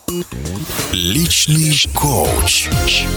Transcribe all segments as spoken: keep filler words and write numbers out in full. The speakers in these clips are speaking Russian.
Личный коуч.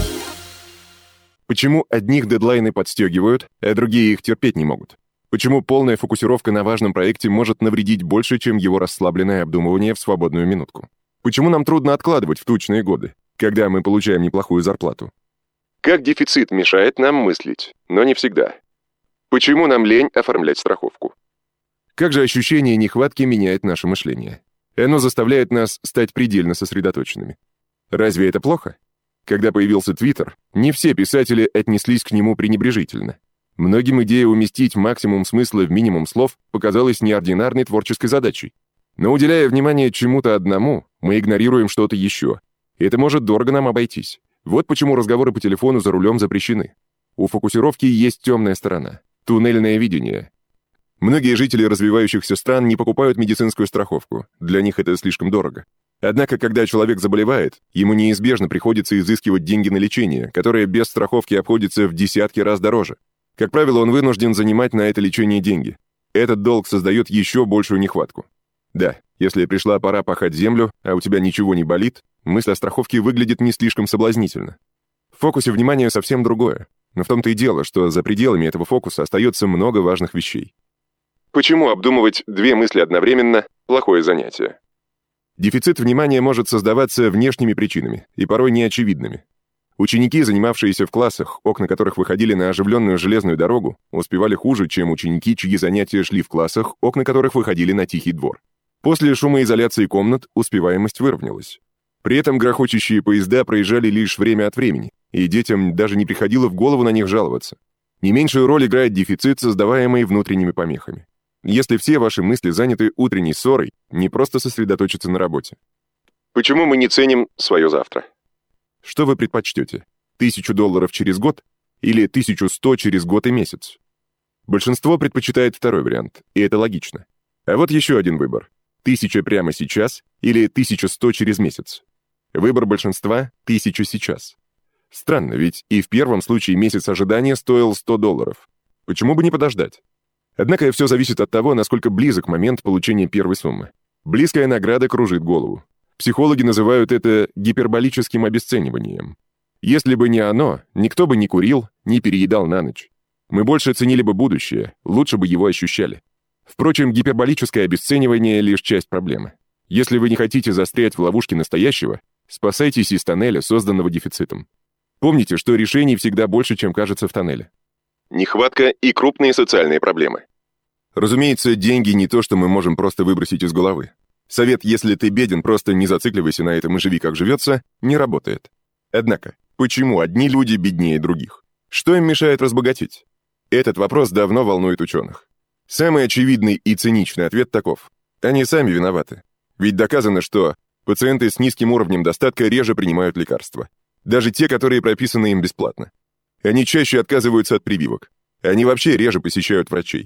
Почему одних дедлайны подстегивают, а другие их терпеть не могут? Почему полная фокусировка на важном проекте может навредить больше, чем его расслабленное обдумывание в свободную минутку? Почему нам трудно откладывать в тучные годы, когда мы получаем неплохую зарплату? Как дефицит мешает нам мыслить, но не всегда? Почему нам лень оформлять страховку? Как же ощущение нехватки меняет наше мышление? Оно заставляет нас стать предельно сосредоточенными. Разве это плохо? Когда появился Твиттер, не все писатели отнеслись к нему пренебрежительно. Многим идея уместить максимум смысла в минимум слов показалась неординарной творческой задачей. Но уделяя внимание чему-то одному, мы игнорируем что-то еще. И это может дорого нам обойтись. Вот почему разговоры по телефону за рулем запрещены. У фокусировки есть темная сторона — туннельное видение. Многие жители развивающихся стран не покупают медицинскую страховку. Для них это слишком дорого. Однако, когда человек заболевает, ему неизбежно приходится изыскивать деньги на лечение, которое без страховки обходится в десятки раз дороже. Как правило, он вынужден занимать на это лечение деньги. Этот долг создает еще большую нехватку. Да, если пришла пора пахать землю, а у тебя ничего не болит, мысль о страховке выглядит не слишком соблазнительно. В фокусе внимания совсем другое. Но в том-то и дело, что за пределами этого фокуса остается много важных вещей. Почему обдумывать две мысли одновременно – плохое занятие? Дефицит внимания может создаваться внешними причинами и порой неочевидными. Ученики, занимавшиеся в классах, окна которых выходили на оживленную железную дорогу, успевали хуже, чем ученики, чьи занятия шли в классах, окна которых выходили на тихий двор. После шумоизоляции комнат успеваемость выровнялась. При этом грохочущие поезда проезжали лишь время от времени, и детям даже не приходило в голову на них жаловаться. Не меньшую роль играет дефицит, создаваемый внутренними помехами. Если все ваши мысли заняты утренней ссорой, не просто сосредоточиться на работе. Почему мы не ценим свое завтра? Что вы предпочтете? Тысячу долларов через год или тысячу сто через год и месяц? Большинство предпочитает второй вариант, и это логично. А вот еще один выбор. Тысяча прямо сейчас или тысяча сто через месяц? Выбор большинства — тысяча сейчас. Странно, ведь и в первом случае месяц ожидания стоил сто долларов. Почему бы не подождать? Однако все зависит от того, насколько близок момент получения первой суммы. Близкая награда кружит голову. Психологи называют это гиперболическим обесцениванием. Если бы не оно, никто бы не курил, не переедал на ночь. Мы больше ценили бы будущее, лучше бы его ощущали. Впрочем, гиперболическое обесценивание — лишь часть проблемы. Если вы не хотите застрять в ловушке настоящего, спасайтесь из тоннеля, созданного дефицитом. Помните, что решений всегда больше, чем кажется в тоннеле. Нехватка и крупные социальные проблемы. Разумеется, деньги не то, что мы можем просто выбросить из головы. Совет «если ты беден, просто не зацикливайся на этом и живи, как живется» не работает. Однако, почему одни люди беднее других? Что им мешает разбогатеть? Этот вопрос давно волнует ученых. Самый очевидный и циничный ответ таков: они сами виноваты. Ведь доказано, что пациенты с низким уровнем достатка реже принимают лекарства. Даже те, которые прописаны им бесплатно. Они чаще отказываются от прививок. Они вообще реже посещают врачей.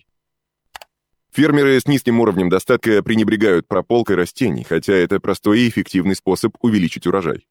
Фермеры с низким уровнем достатка пренебрегают прополкой растений, хотя это простой и эффективный способ увеличить урожай.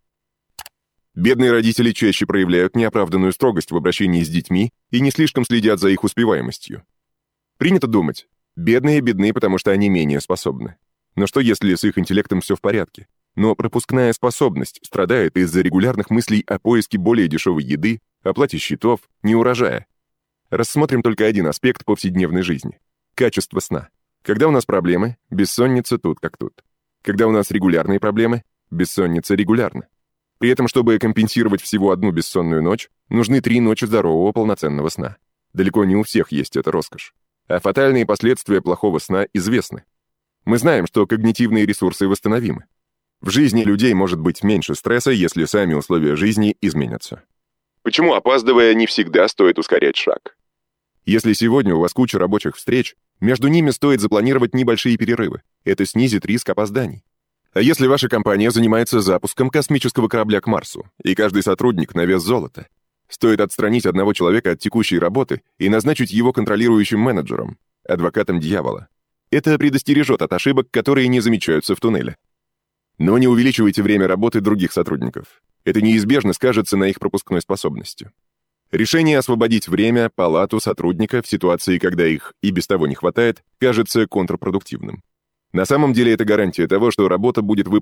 Бедные родители чаще проявляют неоправданную строгость в обращении с детьми и не слишком следят за их успеваемостью. Принято думать, бедные бедны, потому что они менее способны. Но что если с их интеллектом все в порядке? Но пропускная способность страдает из-за регулярных мыслей о поиске более дешевой еды, оплате счетов, неурожая. Рассмотрим только один аспект повседневной жизни — качество сна. Когда у нас проблемы, бессонница тут как тут. Когда у нас регулярные проблемы, бессонница регулярно. При этом, чтобы компенсировать всего одну бессонную ночь, нужны три ночи здорового полноценного сна. Далеко не у всех есть эта роскошь. А фатальные последствия плохого сна известны. Мы знаем, что когнитивные ресурсы восстановимы. В жизни людей может быть меньше стресса, если сами условия жизни изменятся. Почему, опаздывая, не всегда стоит ускорять шаг? Если сегодня у вас куча рабочих встреч, между ними стоит запланировать небольшие перерывы. Это снизит риск опозданий. А если ваша компания занимается запуском космического корабля к Марсу, и каждый сотрудник на вес золота, стоит отстранить одного человека от текущей работы и назначить его контролирующим менеджером, адвокатом дьявола. Это предостережет от ошибок, которые не замечаются в туннеле. Но не увеличивайте время работы других сотрудников. Это неизбежно скажется на их пропускной способности. Решение освободить время, палату сотрудника в ситуации, когда их и без того не хватает, кажется контрпродуктивным. На самом деле это гарантия того, что работа будет выполнена